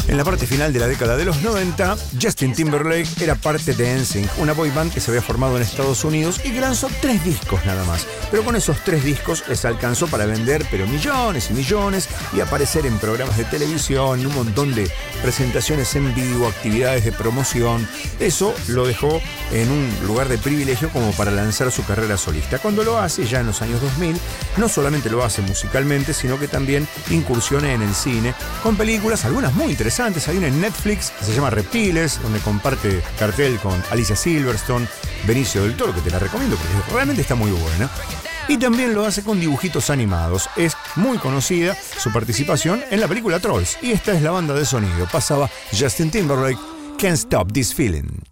En la parte final de la década de los 90, Justin Timberlake era parte de NSYNC, una boy band que se había formado en Estados Unidos y que lanzó 3 discos nada más. Pero con esos 3 discos les alcanzó para vender pero millones y millones y aparecer en programas de televisión, en un montón de presentaciones en vivo, actividades de promoción. Eso lo dejó en un lugar de privilegio como para lanzar su carrera solista. Cuando lo hace, ya en los años 2000, no solamente lo hace musicalmente, sino que también incursiona en el cine, con películas, algunas muy interesantes. Hay una en Netflix que se llama Reptiles, donde comparte cartel con Alicia Silverstone, Benicio del Toro, que te la recomiendo porque realmente está muy buena. Y también lo hace con dibujitos animados. Es muy conocida su participación en la película Trolls. Y esta es la banda de sonido. Pasaba Justin Timberlake, Can't Stop This Feeling.